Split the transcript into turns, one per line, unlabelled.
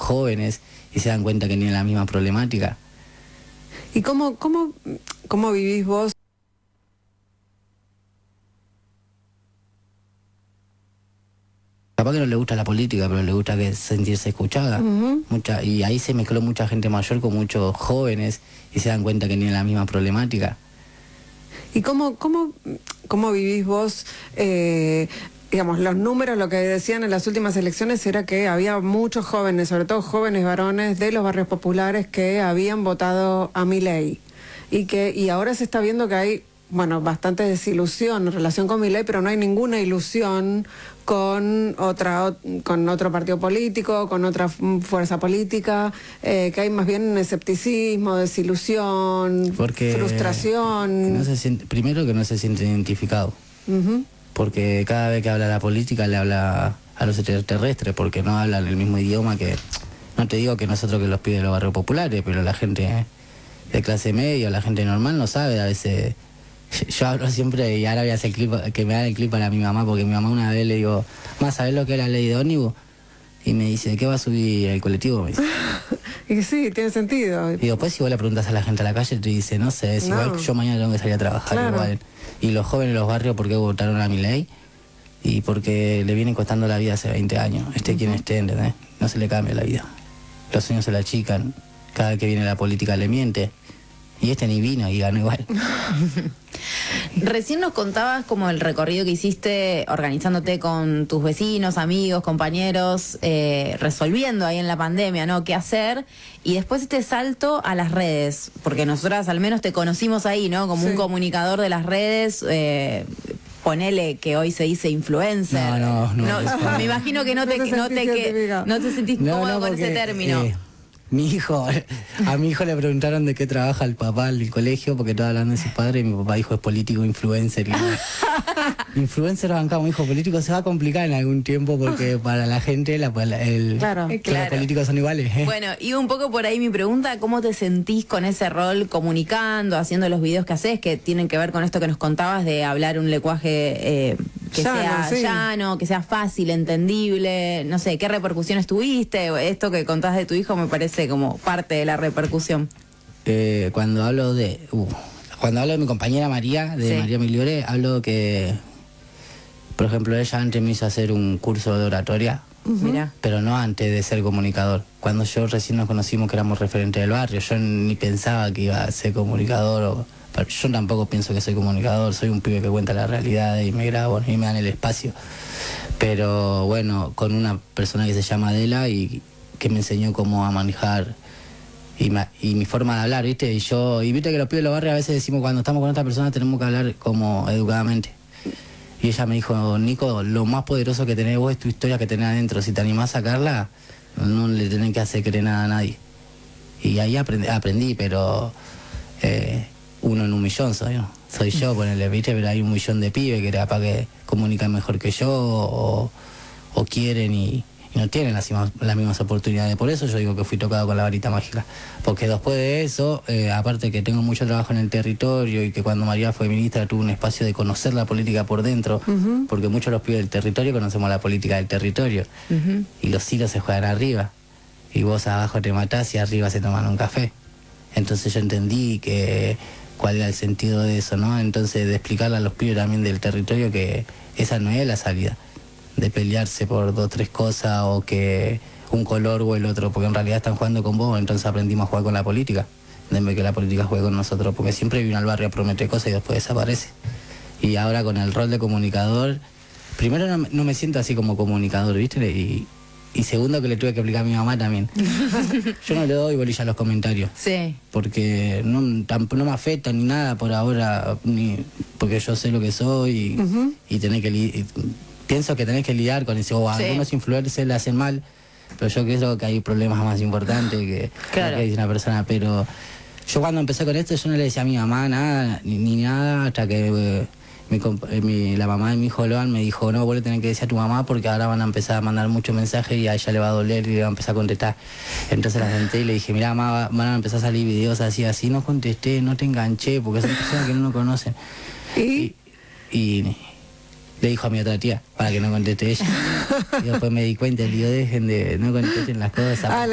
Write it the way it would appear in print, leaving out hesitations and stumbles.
jóvenes y se dan cuenta que tienen la misma problemática.
¿Y cómo vivís vos?
Capaz que no le gusta la política, pero le gusta sentirse escuchada. Y ahí se mezcló mucha gente mayor con muchos jóvenes y se dan cuenta que tienen la misma problemática.
¿Y cómo vivís vos, digamos, los números? Lo que decían en las últimas elecciones era que había muchos jóvenes, sobre todo jóvenes varones de los barrios populares, que habían votado a Milei. Y ahora se está viendo que hay, bueno, bastante desilusión en relación con Milei, pero no hay ninguna ilusión con otro partido político, con otra fuerza política, que hay más bien escepticismo, desilusión, frustración.
Primero que no se siente identificado, porque cada vez que habla la política le habla a los extraterrestres, porque no hablan el mismo idioma que, no te digo que nosotros que los pibes de los barrios populares, pero la gente de clase media, la gente normal no sabe a veces. Yo hablo siempre, y ahora voy a hacer clip, que me haga el clip para mi mamá, porque mi mamá una vez le digo, ¿más sabés lo que es la ley de ómnibus? Y me dice, ¿qué va a subir el colectivo? Me dice.
Y sí, tiene sentido.
Y después si vos le preguntas a la gente a la calle, te dice, no sé, es igual yo mañana tengo que salir a trabajar,
claro.
Igual. Y los jóvenes de los barrios, ¿por qué votaron a Milei? Y porque le vienen costando la vida hace 20 años, quien esté, ¿entendés? No se le cambia la vida. Los sueños se la achican, cada vez que viene la política le miente. Y ni vino y ganó igual.
Recién nos contabas como el recorrido que hiciste organizándote con tus vecinos, amigos, compañeros, resolviendo ahí en la pandemia, ¿no? ¿Qué hacer? Y después este salto a las redes, porque nosotras al menos te conocimos ahí, ¿no? Como un comunicador de las redes, ponele que hoy se dice influencer.
No,
me imagino que no te sentís cómodo con ese término.
A mi hijo le preguntaron de qué trabaja el papá en el colegio, porque estaba hablando de su padre, y mi papá dijo es político, influencer. Influencer bancamos, hijo, político se va a complicar en algún tiempo, porque para la gente los políticos son iguales.
Bueno, iba un poco por ahí mi pregunta, ¿cómo te sentís con ese rol comunicando, haciendo los videos que haces, que tienen que ver con esto que nos contabas de hablar un lenguaje que sea llano, que sea fácil, entendible? No sé, ¿qué repercusiones tuviste? Esto que contás de tu hijo me parece como parte de la repercusión.
Cuando hablo de mi compañera María, María Migliore, hablo que, por ejemplo, ella antes me hizo hacer un curso de oratoria, pero no antes de ser comunicador. Cuando yo recién nos conocimos, que éramos referentes del barrio, yo ni pensaba que iba a ser comunicador, yo tampoco pienso que soy comunicador, soy un pibe que cuenta la realidad y me grabo y me dan el espacio. Pero bueno, con una persona que se llama Adela y que me enseñó cómo a manejar y mi forma de hablar, ¿viste? Y viste que los pibes de los barrios a veces decimos, cuando estamos con otra persona tenemos que hablar como educadamente. Y ella me dijo, Nico, lo más poderoso que tenés vos es tu historia que tenés adentro. Si te animás a sacarla, no le tenés que hacer creer nada a nadie. Y ahí aprendí, pero uno en un millón soy yo, ponele, ¿viste? Pero hay 1 millón de pibes que capaz que comunican mejor que yo o quieren y no tienen las mismas oportunidades. Por eso yo digo que fui tocado con la varita mágica, porque después de eso, aparte que tengo mucho trabajo en el territorio y que cuando María fue ministra tuve un espacio de conocer la política por dentro, porque muchos de los pibes del territorio conocemos la política del territorio, y los hilos se juegan arriba, y vos abajo te matás y arriba se toman un café. Entonces yo entendí cuál era el sentido de eso, ¿no? Entonces de explicarle a los pibes también del territorio que esa no es la salida, de pelearse por 2 o 3 cosas o que un color o el otro, porque en realidad están jugando con vos. Entonces aprendimos a jugar con la política, en vez que la política juegue con nosotros, porque siempre viene al barrio a prometer cosas y después desaparece. Y ahora con el rol de comunicador, primero no me siento así como comunicador, ¿viste? Y segundo que le tuve que explicar a mi mamá también. Yo no le doy bolilla a los comentarios, porque no me afecta ni nada por ahora, porque yo sé lo que soy y tenés que pienso que tenés que lidiar con eso. Algunos influencers le hacen mal, pero yo creo que hay problemas más importantes que lo que dice una persona. Pero yo cuando empecé con esto, yo no le decía a mi mamá nada, ni nada, hasta que la mamá de mi hijo Loan me dijo, no, vos le tenés que decir a tu mamá porque ahora van a empezar a mandar muchos mensajes y a ella le va a doler y le va a empezar a contestar. Entonces la senté y le dije, mira, mamá, van a empezar a salir videos así, no contesté, no te enganché, porque son personas que no conocen. Y le dijo a mi otra tía para que no conteste ella. Y después me di cuenta, le digo, dejen de no contesten las cosas.